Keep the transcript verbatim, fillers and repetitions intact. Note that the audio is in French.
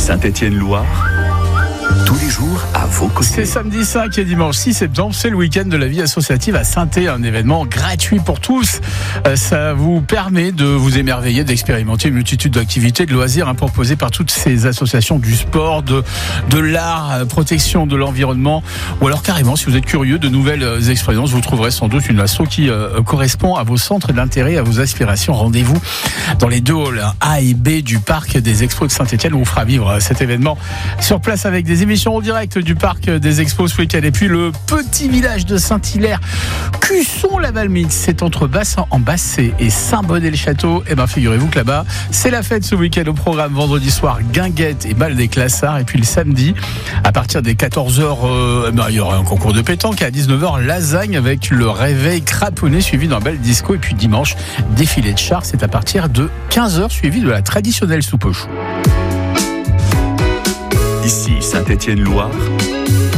Saint-Étienne-Loire, tous les jours à vos côtés. C'est samedi cinq et dimanche six septembre, c'est le week-end de la vie associative à Saint-Étienne, un événement gratuit pour tous. Ça vous permet de vous émerveiller, d'expérimenter une multitude d'activités, de loisirs hein, proposés par toutes ces associations du sport, de, de l'art, protection de l'environnement, ou alors carrément, si vous êtes curieux de nouvelles expériences, vous trouverez sans doute une asso qui euh, correspond à vos centres d'intérêt, à vos aspirations. Rendez-vous dans les deux halls A et B du parc des Expos de Saint-Étienne, où on vous fera vivre cet événement sur place avec des émissions en direct du parc des Expos ce week-end. Et puis le petit village de Saint-Hilaire, Cusson-la-Valmix, c'est entre Bassin-en-Bassée et Saint-Bonnet-le-Château. Et bien figurez-vous que là-bas, c'est la fête ce week-end au programme. Vendredi soir, guinguette et bal des classards. Et puis le samedi, à partir des quatorze heures, euh, ben, il y aura un concours de pétanque. Et à dix-neuf heures, lasagne avec le réveil craponné suivi d'un bel disco. Et puis dimanche, défilé de chars, c'est à partir de quinze heures suivi de la traditionnelle soupe au chou. Ici Saint-Étienne-Loire,